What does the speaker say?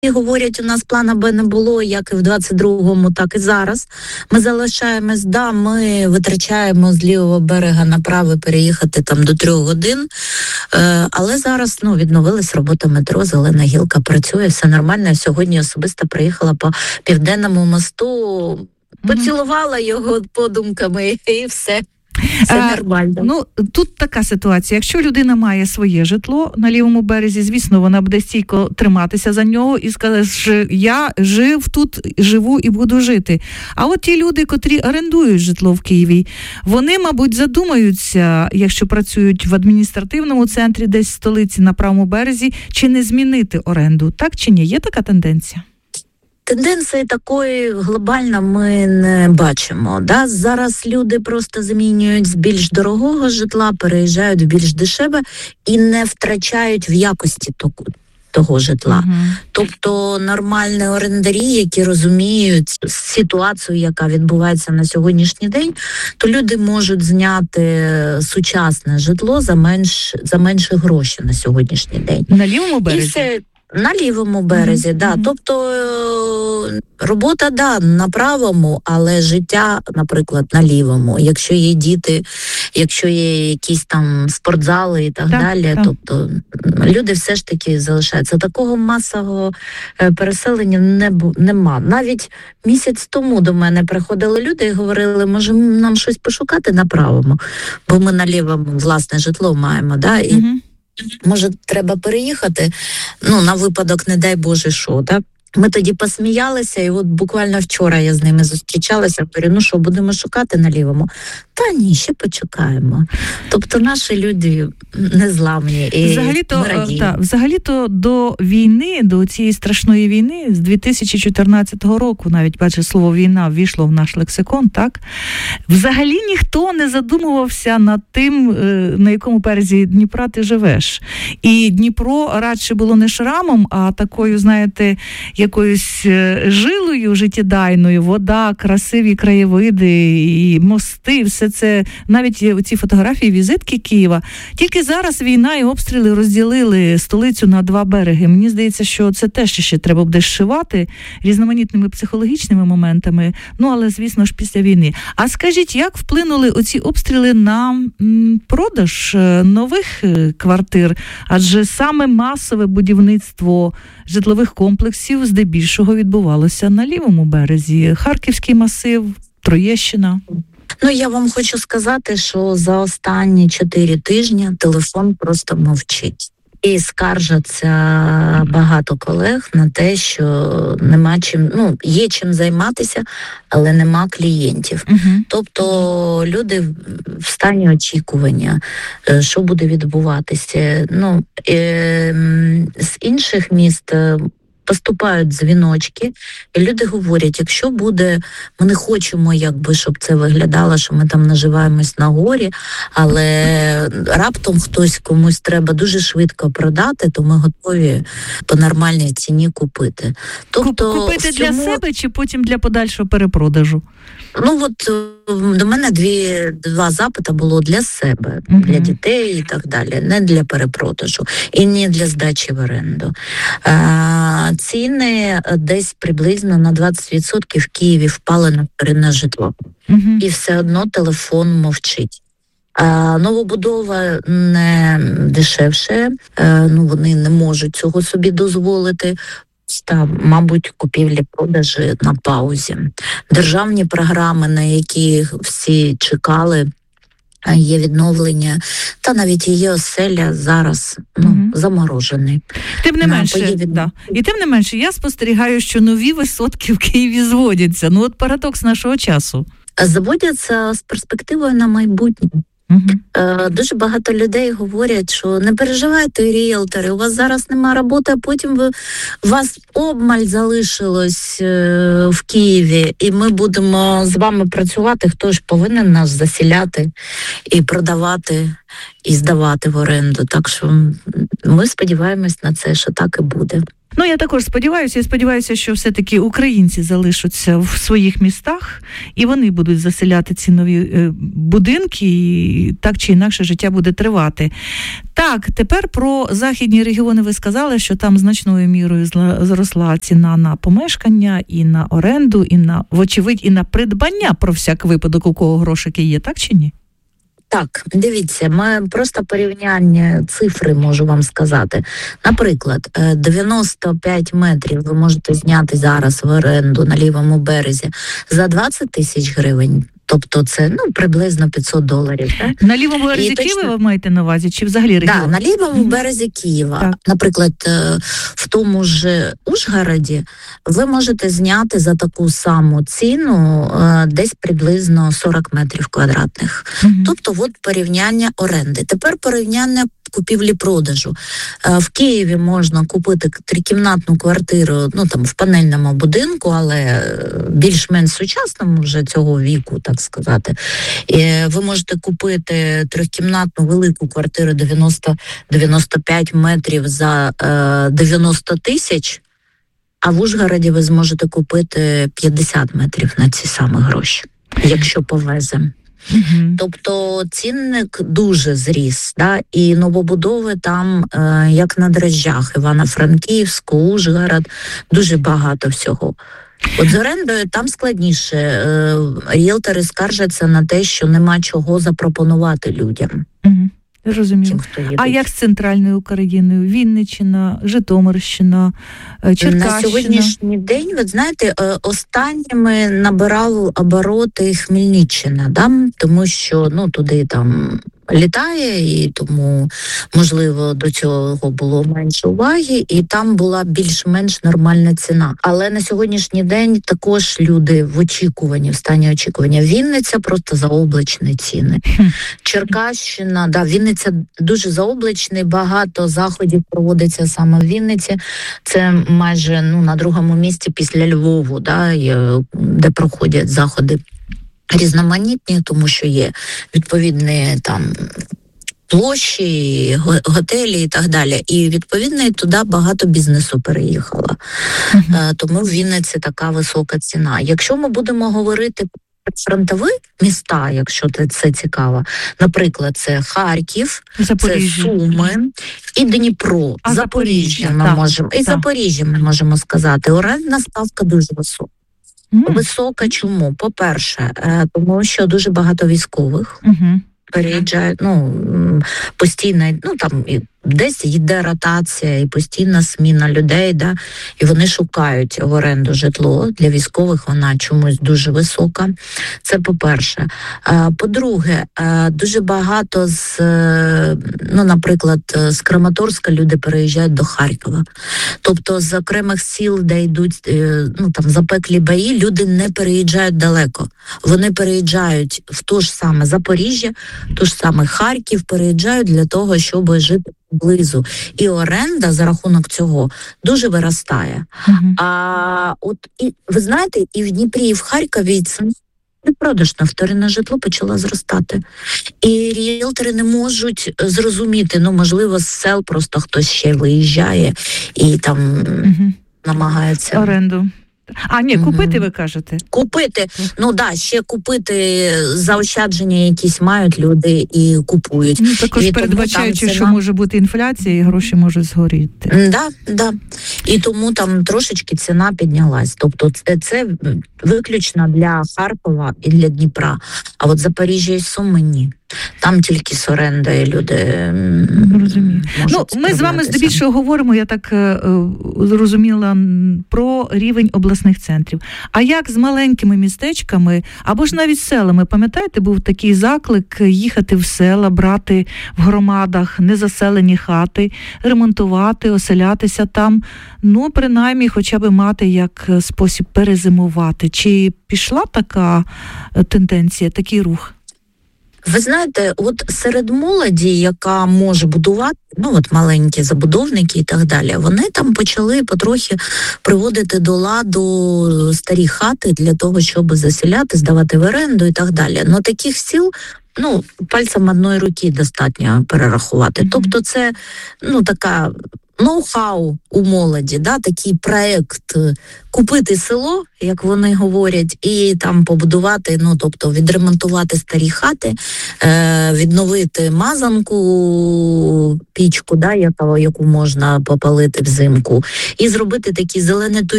І говорять, у нас плана Б не було, як і в 22-му, так і зараз. Ми залишаємось, ми витрачаємо з лівого берега на правий переїхати там до 3 годин. Але зараз відновилась робота метро, Зелена гілка працює, все нормально. Я сьогодні особисто приїхала по Південному мосту, поцілувала його подумками і все. Все нормально. Тут така ситуація. Якщо людина має своє житло на лівому березі, звісно, вона буде стійко триматися за нього і скаже, що я жив тут, живу і буду жити. А от ті люди, котрі орендують житло в Києві, вони, мабуть, задумаються, якщо працюють в адміністративному центрі десь в столиці на правому березі, чи не змінити оренду. Так чи ні? Є така тенденція? Тенденції такої глобально ми не бачимо. Зараз люди просто замінюють з більш дорогого житла, переїжджають в більш дешеве і не втрачають в якості того житла. Тобто нормальні орендарі, які розуміють ситуацію, яка відбувається на сьогоднішній день, то люди можуть зняти сучасне житло за менші гроші на сьогоднішній день. На лівому березі? На лівому березі, Тобто робота, на правому, але життя, наприклад, на лівому. Якщо є діти, якщо є якісь там спортзали і так далі, тобто люди все ж таки залишаються. Такого масового переселення нема. Навіть місяць тому до мене приходили люди і говорили, може нам щось пошукати на правому, бо ми на лівому власне житло маємо, і може, треба переїхати, на випадок, не дай Боже, що, так? Ми тоді посміялися, і от буквально вчора я з ними зустрічалася, говорю, що будемо шукати на лівому? Та ні, ще почекаємо. Тобто наші люди незламні і Взагалі-то до війни, до цієї страшної війни, з 2014 року, навіть, бачиш, слово «війна» ввійшло в наш лексикон, так? Взагалі ніхто не задумувався над тим, на якому березі Дніпра ти живеш. І Дніпро радше було не шрамом, а такою, знаєте, якоюсь жилою життєдайною, вода, красиві краєвиди і мости, все це, навіть ці фотографії, візитки Києва. Тільки зараз війна і обстріли розділили столицю на 2 береги. Мені здається, що це теж ще треба буде зшивати різноманітними психологічними моментами, але, звісно ж, після війни. А скажіть, як вплинули оці обстріли на продаж нових квартир? Адже саме масове будівництво житлових комплексів здебільшого відбувалося на лівому березі. Харківський масив, Троєщина. Я вам хочу сказати, що за останні 4 тижні телефон просто мовчить. І скаржаться багато колег на те, що нема чим, є чим займатися, але нема клієнтів. Тобто люди в стані очікування, що буде відбуватися. З інших міст поступають дзвіночки, і люди говорять, якщо буде, ми не хочемо, щоб це виглядало, що ми там наживаємось на горі, але раптом хтось комусь треба дуже швидко продати, то ми готові по нормальній ціні купити. Тобто купити для себе чи потім для подальшого перепродажу? До мене 2 запити було для себе, для дітей і так далі, не для перепродажу і не для здачі в оренду. Ціни десь приблизно на 20% в Києві впали на вторинне житло. І все одно телефон мовчить. Новобудова не дешевше, вони не можуть цього собі дозволити. Мабуть, купівлі-продажі на паузі. Державні програми, на які всі чекали, є відновлення, та навіть її оселя зараз заморожений. Тим не менше, я спостерігаю, що нові висотки в Києві зводяться. Парадокс нашого часу. Зводяться з перспективою на майбутнє. Дуже багато людей говорять, що не переживайте, ріелтори, у вас зараз немає роботи, а потім у вас обмаль залишилось в Києві, і ми будемо з вами працювати, хто ж повинен нас засіляти і продавати, і здавати в оренду. Так що ми сподіваємось на це, що так і буде. Ну, я також сподіваюся, що все-таки українці залишаться в своїх містах, і вони будуть заселяти ці нові будинки, і так чи інакше життя буде тривати. Так, тепер про західні регіони ви сказали, що там значною мірою зросла ціна на помешкання, і на оренду, і на, вочевидь, і на придбання, про всяк випадок, у кого грошики є, так чи ні? Так, дивіться, ми просто порівняння цифри можу вам сказати. Наприклад, 95 метрів ви можете зняти зараз в оренду на лівому березі за 20 тисяч гривень. Тобто це приблизно $500. Так? На лівому березі Києва ви маєте на увазі, чи взагалі регіон? Так, на лівому березі Києва. Так. Наприклад, в тому ж Ужгороді ви можете зняти за таку саму ціну десь приблизно 40 метрів квадратних. Тобто от порівняння оренди. Тепер порівняння купівлі-продажу. В Києві можна купити трикімнатну квартиру, в панельному будинку, але більш-менш сучасному вже цього віку, так сказати. І ви можете купити трикімнатну велику квартиру 90-95 метрів за 90 тисяч, а в Ужгороді ви зможете купити 50 метрів на ці самі гроші, якщо повеземо. Тобто цінник дуже зріс, і новобудови там, як на дрожжах, Івано-Франківськ, Ужгород, дуже багато всього. От з орендою там складніше. Ріелтори скаржаться на те, що нема чого запропонувати людям. Розумію. А як з центральною Україною? Вінниччина, Житомирщина, Черкащина? На сьогоднішній день, ви знаєте, останніми набирав обороти Хмельниччина, тому що туди там літає, і тому, можливо, до цього було менше уваги, і там була більш-менш нормальна ціна. Але на сьогоднішній день також люди в очікуванні, в стані очікування. Вінниця просто заоблачні ціни. Черкащина, Вінниця дуже заоблачний, багато заходів проводиться саме в Вінниці. Це майже на другому місці після Львову, де проходять заходи різноманітні, тому що є відповідні там площі, готелі і так далі. І відповідно туди багато бізнесу переїхало. Тому в Вінниці така висока ціна. Якщо ми будемо говорити про фронтові міста, якщо це цікаво, наприклад, це Харків, Запоріжжя. Це Суми і Дніпро, Запоріжжя ми можемо. І Запоріжжя ми можемо сказати. Орендна ставка дуже висока. Висока чому? По-перше, тому що дуже багато військових переїжджають, постійно, там десь йде ротація і постійна зміна людей, і вони шукають в оренду житло. Для військових вона чомусь дуже висока. Це по-перше. По-друге, дуже багато наприклад, з Краматорська люди переїжджають до Харкова. Тобто з окремих сіл, де йдуть там запеклі бої, люди не переїжджають далеко. Вони переїжджають в то ж саме Запоріжжя, то ж саме Харків, переїжджають для того, щоб жити близу. І оренда за рахунок цього дуже виростає. І ви знаєте, і в Дніпрі, і в Харкові продаж на вторинне житло почала зростати. І ріелтори не можуть зрозуміти, можливо, з сел просто хтось ще виїжджає і там намагається оренду. Купити, ви кажете? Купити, ще купити, заощадження якісь мають люди і купують. Також і передбачаючи, що може бути інфляція і гроші можуть згоріти. Да. І тому там трошечки ціна піднялась. Тобто це виключно для Харкова і для Дніпра. А от Запоріжжя і Суми – ні. Там тільки з орендою люди розумію. Ми з вами здебільшого говоримо, я так зрозуміла, про рівень обласних центрів. А як з маленькими містечками, або ж навіть селами? Пам'ятаєте, був такий заклик їхати в села, брати в громадах незаселені хати, ремонтувати, оселятися там, принаймні хоча б мати як спосіб перезимувати. Чи пішла така тенденція, такий рух? Ви знаєте, от серед молоді, яка може будувати, маленькі забудовники і так далі, вони там почали потрохи приводити до ладу старі хати для того, щоб заселяти, здавати в оренду і так далі. Но таких сіл, пальцем одної руки достатньо перерахувати. Тобто це, така ноу-хау у молоді, да, такий проект купити село, як вони говорять, і там побудувати, ну, тобто відремонтувати старі хати, відновити мазанку, пічку, да, яку можна попалити взимку, і зробити такий зелений туризм